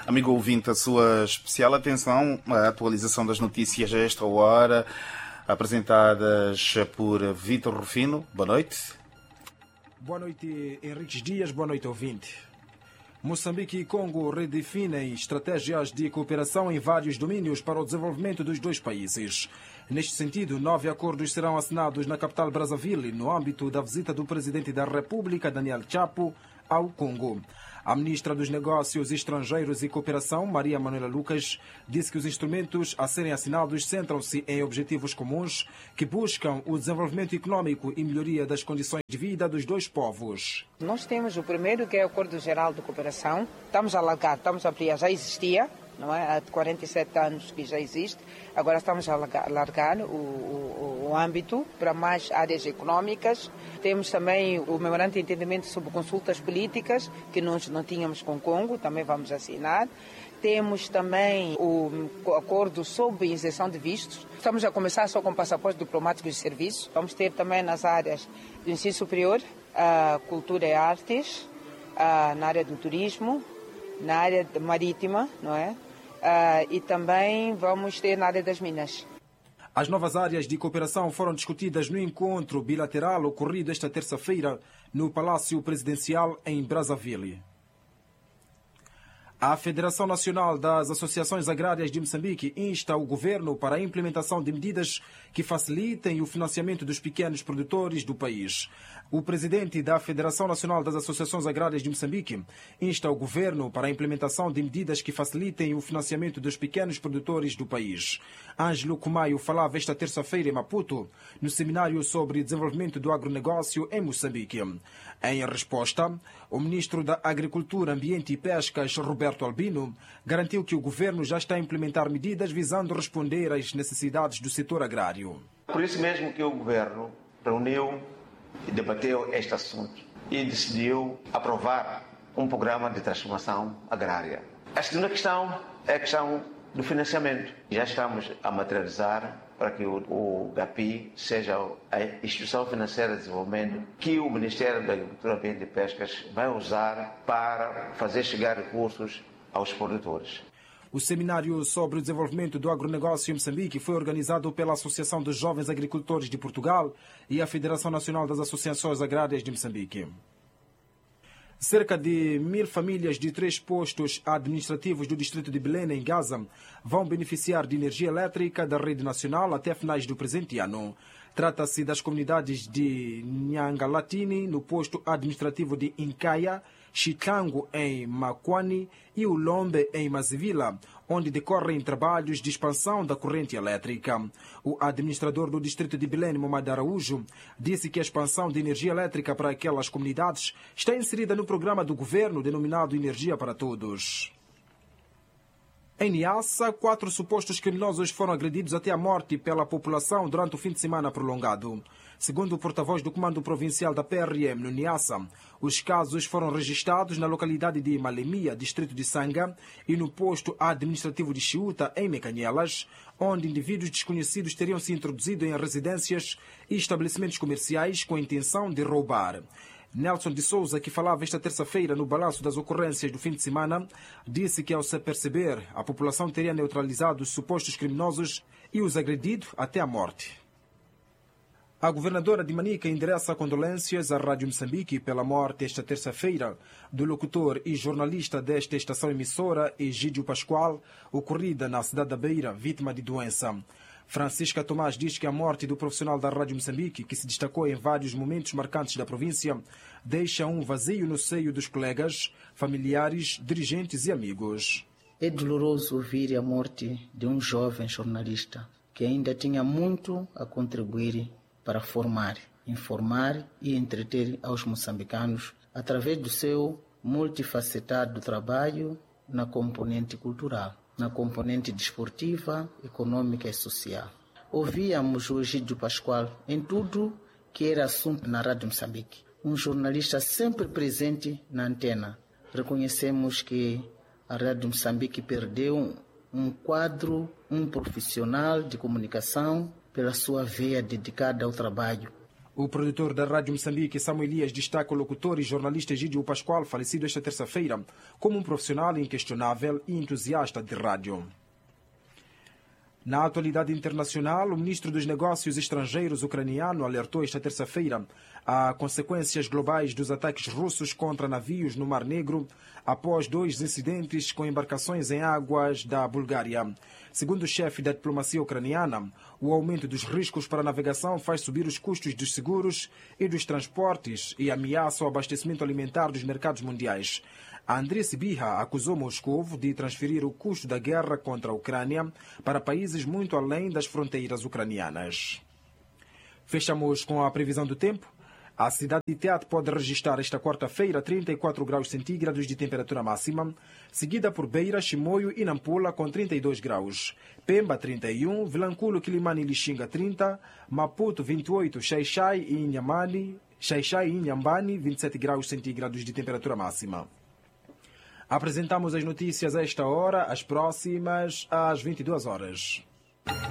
Amigo ouvinte, a sua especial atenção à atualização das notícias a esta hora, apresentadas por Vítor Rufino. Boa noite. Boa noite, Henriques Dias. Boa noite, ouvinte. Moçambique e Congo redefinem estratégias de cooperação em vários domínios para o desenvolvimento dos dois países. Neste sentido, 9 acordos serão assinados na capital Brazzaville no âmbito da visita do presidente da República, Daniel Chapo, ao Congo. A ministra dos Negócios Estrangeiros e Cooperação, Maria Manuela Lucas, disse que os instrumentos a serem assinados centram-se em objetivos comuns que buscam o desenvolvimento econômico e melhoria das condições de vida dos dois povos. Nós temos o primeiro, que é o Acordo Geral de Cooperação. Estamos a alargar, estamos a ampliar, já existia, não é? Há 47 anos que já existe. Agora estamos a alargar o âmbito para mais áreas econômicas. Temos também o Memorando de Entendimento sobre Consultas Políticas, que nós não tínhamos com o Congo, também vamos assinar. Temos também o acordo sobre isenção de vistos. Estamos a começar só com passaporte diplomático de serviço. Vamos ter também nas áreas do ensino superior, cultura e artes, na área do turismo, na área marítima, não é? E também vamos ter na área das minas. As novas áreas de cooperação foram discutidas no encontro bilateral ocorrido esta terça-feira no Palácio Presidencial em Brazzaville. A Federação Nacional das Associações Agrárias de Moçambique insta o governo para a implementação de medidas que facilitem o financiamento dos pequenos produtores do país. O presidente da Federação Nacional das Associações Agrárias de Moçambique insta o governo para a implementação de medidas que facilitem o financiamento dos pequenos produtores do país. Ângelo Kumaio falava esta terça-feira em Maputo, no seminário sobre desenvolvimento do agronegócio em Moçambique. Em resposta, o ministro da Agricultura, Ambiente e Pescas, Roberto Albino, garantiu que o governo já está a implementar medidas visando responder às necessidades do setor agrário. Por isso mesmo que o governo reuniu e debateu este assunto e decidiu aprovar um programa de transformação agrária. A segunda questão é a questão do financiamento. Já estamos a materializar para que o GAPI seja a instituição financeira de desenvolvimento que o Ministério da Agricultura, Ambiente e Pescas vai usar para fazer chegar recursos aos produtores. O seminário sobre o desenvolvimento do agronegócio em Moçambique foi organizado pela Associação dos Jovens Agricultores de Portugal e a Federação Nacional das Associações Agrárias de Moçambique. Cerca de 1000 famílias de 3 postos administrativos do distrito de Belém, em Gaza, vão beneficiar de energia elétrica da rede nacional até finais do presente ano. Trata-se das comunidades de Nhangalatini, no posto administrativo de Incaia, Chitlango, em Makwani, e Ulombe, em Mazivila, onde decorrem trabalhos de expansão da corrente elétrica. O administrador do distrito de Belém, Mohamed Araújo, disse que a expansão de energia elétrica para aquelas comunidades está inserida no programa do governo denominado Energia para Todos. Em Niassa, 4 supostos criminosos foram agredidos até a morte pela população durante o fim de semana prolongado. Segundo o porta-voz do Comando Provincial da PRM no Niassa, os casos foram registrados na localidade de Malemia, distrito de Sanga, e no posto administrativo de Chiuta, em Mecanhelas, onde indivíduos desconhecidos teriam se introduzido em residências e estabelecimentos comerciais com a intenção de roubar. Nelson de Souza, que falava esta terça-feira no balanço das ocorrências do fim de semana, disse que, ao se perceber, a população teria neutralizado os supostos criminosos e os agredido até a morte. A governadora de Manica endereça condolências à Rádio Moçambique pela morte esta terça-feira do locutor e jornalista desta estação emissora, Egídio Pascoal, ocorrida na cidade da Beira, vítima de doença. Francisca Tomás diz que a morte do profissional da Rádio Moçambique, que se destacou em vários momentos marcantes da província, deixa um vazio no seio dos colegas, familiares, dirigentes e amigos. É doloroso ouvir a morte de um jovem jornalista que ainda tinha muito a contribuir para formar, informar e entreter aos moçambicanos através do seu multifacetado trabalho na componente cultural, na componente desportiva, econômica e social. Ouvíamos o Egídio Pascoal em tudo que era assunto na Rádio Moçambique. Um jornalista sempre presente na antena. Reconhecemos que a Rádio Moçambique perdeu um quadro, um profissional de comunicação pela sua veia dedicada ao trabalho. O produtor da Rádio Moçambique, Samuel Elias, destaca o locutor e jornalista Egídio Pascoal, falecido esta terça-feira, como um profissional inquestionável e entusiasta de rádio. Na atualidade internacional, o ministro dos Negócios Estrangeiros ucraniano alertou esta terça-feira a consequências globais dos ataques russos contra navios no Mar Negro após 2 incidentes com embarcações em águas da Bulgária. Segundo o chefe da diplomacia ucraniana, o aumento dos riscos para a navegação faz subir os custos dos seguros e dos transportes e ameaça o abastecimento alimentar dos mercados mundiais. Andrei Sibiha acusou Moscou de transferir o custo da guerra contra a Ucrânia para países muito além das fronteiras ucranianas. Fechamos com a previsão do tempo. A cidade de Teat pode registrar esta quarta-feira 34 graus centígrados de temperatura máxima, seguida por Beira, Chimoio e Nampula com 32 graus, Pemba 31, Vilanculo, Quilimane e Lixinga 30, Maputo 28, Xai-Xai e Inhambane 27 graus centígrados de temperatura máxima. Apresentamos as notícias a esta hora, as próximas às 22 horas.